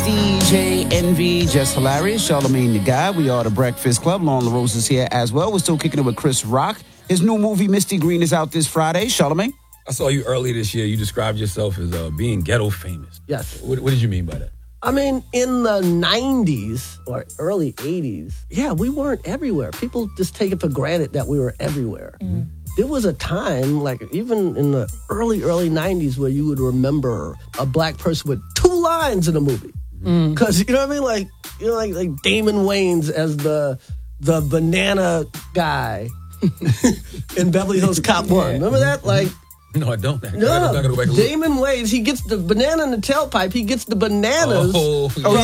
DJ Envy, just hilarious. Charlamagne the Guy. We are the Breakfast Club. Lauren LaRose is here as well. We're still kicking it with Chris Rock. His new movie, Misty Green, is out this Friday. Charlamagne? I saw you earlier this year. You described yourself as being ghetto famous. Yes. What did you mean by that? I mean, in the 90s or early 80s, yeah, we weren't everywhere. People just take it for granted that we were everywhere. Mm-hmm. There was a time, like even in the early 90s, where you would remember a black person with 2 lines in a movie. Because, you know what I mean? Like, you know, like Damon Wayans as the banana guy in Beverly Hills Cop 1. Remember that? Like, no, I don't. No, Damon Wayans, he gets the banana in the tailpipe. He gets the bananas from Damon.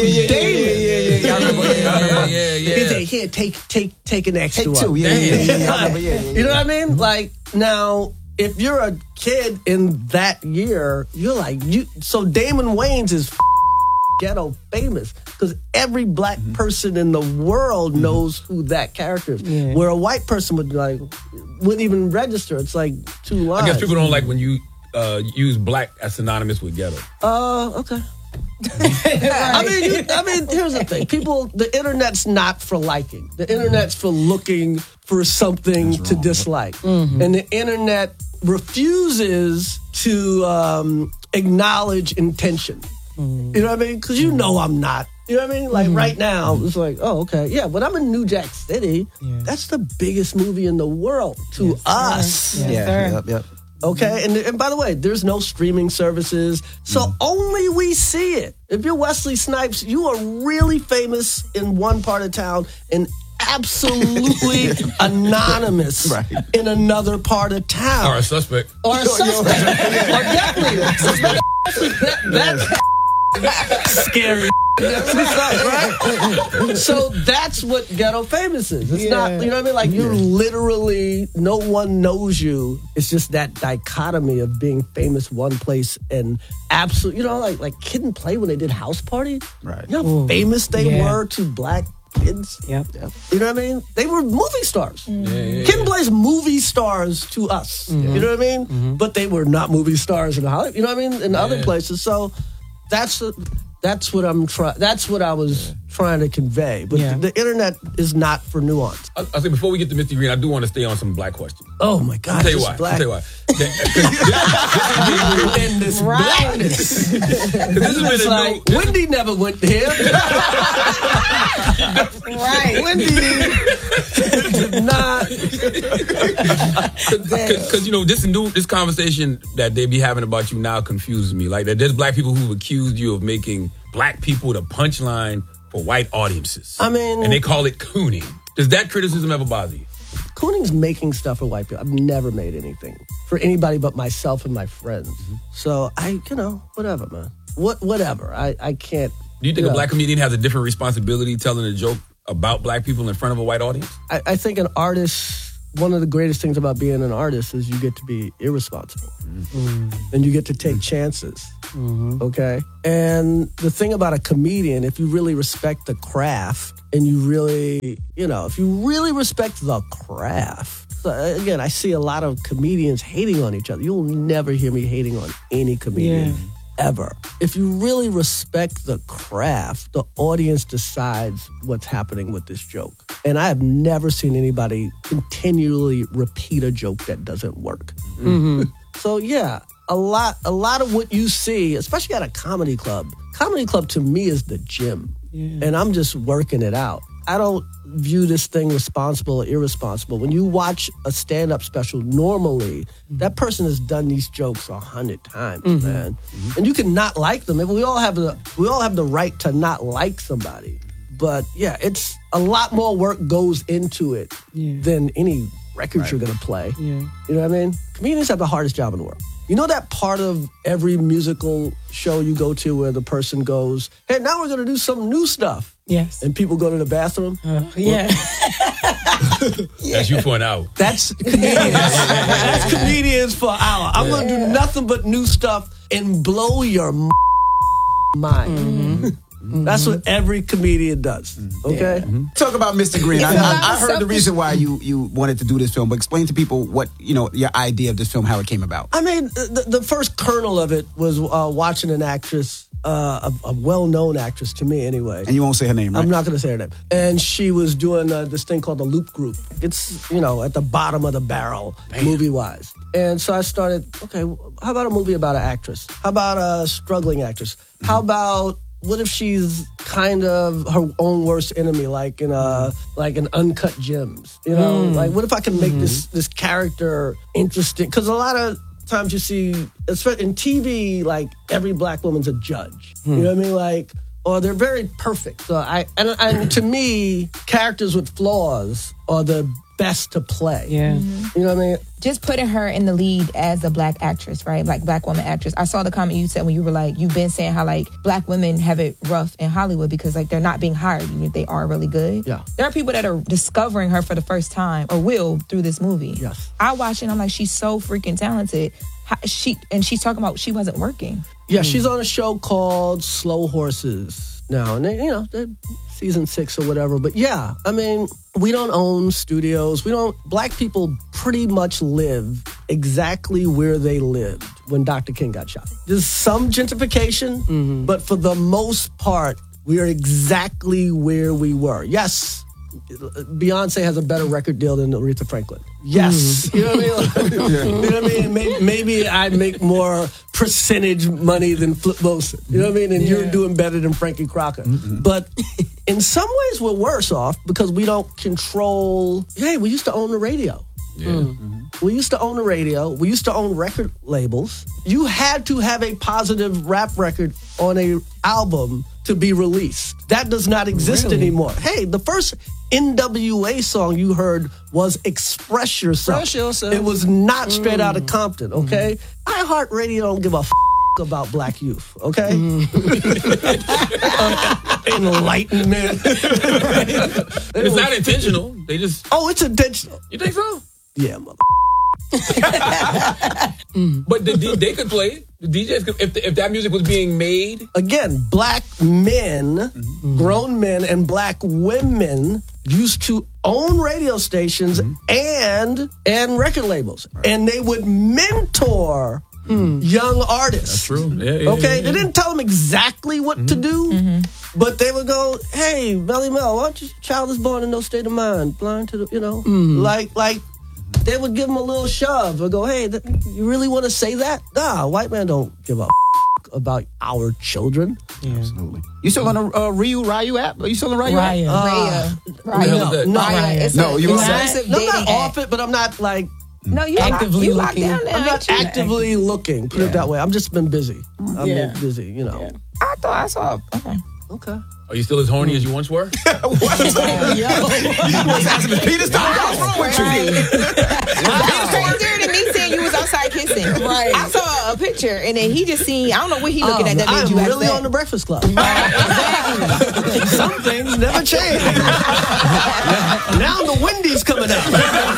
Yeah. He say, here, take an extra Take 2. one. You know what I mean? Like, now, if you're a kid in that year, you're like, so Damon Wayans is ghetto famous because every black person in the world knows who that character is. Yeah. Where a white person wouldn't even register. It's like 2 lines. I guess people don't like when you use black as synonymous with ghetto. Okay. I mean, here's the thing. The internet's not for liking. The internet's for looking for something to dislike. Mm-hmm. And the internet refuses to acknowledge intention. Mm. You know what I mean? Because you know I'm not. You know what I mean? Like right now, it's like, oh, okay. Yeah, when I'm in New Jack City, that's the biggest movie in the world to us. Yep. Okay? And by the way, there's no streaming services, so only we see it. If you're Wesley Snipes, you are really famous in one part of town and absolutely anonymous in another part of town. Or a suspect. Or definitely a suspect. That's scary. Right? So that's what ghetto famous is. It's not, you know what I mean? Like you're literally, no one knows you. It's just that dichotomy of being famous one place and absolute, you know, like Kid and Play when they did House Party. Right. You know how famous they were to black kids? Yep. You know what I mean? They were movie stars. Kid and Play's movie stars to us. You know what I mean? But they were not movie stars in Hollywood. You know what I mean? In other places. So that's what I'm trying. That's what I was trying to convey. But the internet is not for nuance. I say before we get to Misty Green, I do want to stay on some black questions. Oh my God! I'll tell you why. And this blackness. This is like Wendy never went there. Right. Wendy did not. Because this conversation that they be having about you now confuses me. Like there's black people who've accused you of making black people the punchline for white audiences. I mean, and they call it cooning. Does that criticism ever bother you? Cooning's making stuff for white people. I've never made anything for anybody but myself and my friends. So whatever, man. Whatever. I can't. Do you think a black comedian has a different responsibility telling a joke about black people in front of a white audience? I think an artist, one of the greatest things about being an artist is you get to be irresponsible. And you get to take chances. Okay? And the thing about a comedian, if you really respect the craft and you really, if you really respect the craft. So again, I see a lot of comedians hating on each other. You'll never hear me hating on any comedian. Ever. If you really respect the craft, the audience decides what's happening with this joke. And I have never seen anybody continually repeat a joke that doesn't work. So yeah, a lot of what you see, especially at a comedy club to me is the gym. And I'm just working it out. I don't view this thing responsible or irresponsible. When you watch a stand-up special, normally that person has done these jokes 100 times, man. And you can not like them. And we all have the right to not like somebody. But yeah, it's a lot more work goes into it than any record you're gonna play. You know what I mean? Comedians have the hardest job in the world. You know that part of every musical show you go to where the person goes, hey, now we're gonna do some new stuff. Yes. And people go to the bathroom? That's you for an hour. That's comedians. That's comedians for an hour. I'm going to do nothing but new stuff and blow your mind. That's what every comedian does. Okay? Talk about Mr. Green. I heard the reason why you wanted to do this film, but explain to people what, your idea of this film, how it came about. I mean, the first kernel of it was watching an actress a well-known actress to me anyway. And you won't say her name, right? I'm not going to say her name. And she was doing this thing called the Loop Group. It's, at the bottom of the barrel, movie-wise. And so I started, okay, how about a movie about an actress? How about a struggling actress? How about, what if she's kind of her own worst enemy, like in an Uncut Gems? Like, what if I can make this character interesting? Because a lot of times you see, especially in TV, like every black woman's a judge. You know what I mean? Like, or they're very perfect. So and to me, characters with flaws are the best to play. Yeah. You know what I mean? Just putting her in the lead as a black actress, right? Like black woman actress. I saw the comment you said when you were like, you've been saying how like black women have it rough in Hollywood because like they're not being hired even if they are really good. Yeah. There are people that are discovering her for the first time or will through this movie. Yes. I watch it and I'm like, she's so freaking talented. She's talking about she wasn't working. Yeah, she's on a show called Slow Horses now. And they're season 6 or whatever. But yeah, I mean, we don't own studios. Black people pretty much live exactly where they lived when Dr. King got shot. There's some gentrification, but for the most part, we are exactly where we were. Yes, Beyonce has a better record deal than Aretha Franklin. Yes. You know what I mean? You know what I mean? Maybe I make more percentage money than Flip Wilson. You know what I mean? And you're doing better than Frankie Crocker. But in some ways, we're worse off because we don't control. Hey, we used to own the radio. Yeah. We used to own the radio. We used to own record labels. You had to have a positive rap record on a album to be released. That does not exist anymore. Hey, the first NWA song you heard was Express Yourself. Express Yourself. It was not Straight Outta Compton, okay? iHeartRadio don't give a about black youth, okay? Enlightenment. It's not intentional. They just... Oh, it's intentional. You think so? Yeah, mother. But they could play it. The DJs could, if that music was being made. Again, black men, grown men, and black women used to own radio stations and record labels, and they would mentor young artists. That's true. Yeah, okay, they didn't tell them exactly what to do, but they would go, "Hey, Melly Mel, why don't you child is born in no state of mind, blind to the like." They would give them a little shove or go, hey, you really want to say that? Nah, white man don't give a about our children. Yeah. Absolutely. You still on the Ryu app? Are you still on Ryu app? Raya. No, you I'm not off it, but I'm not like... No, you actively looking. Down there, I'm not actively looking, put it that way. I've just been busy. I've been busy, I thought I saw... Okay. Are you still as horny as you once were? What's asking Peter Stone? What's wrong with you? That's crazier than me saying you was outside kissing. Right. I saw a picture and then he just seen, I don't know what he looking at that made you I'm really ask on the Breakfast Club. Exactly. Some things never change. Now the Wendy's coming out.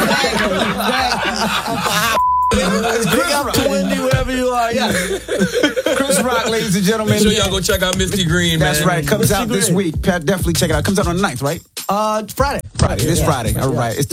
Big up to Wendy wherever you are. Yeah. Chris Rock, ladies and gentlemen. Make sure y'all go check out Misty Green, man. That's right. Comes out this week. Definitely check it out. Comes out on the 9th, right? Friday. This Friday. All right. It's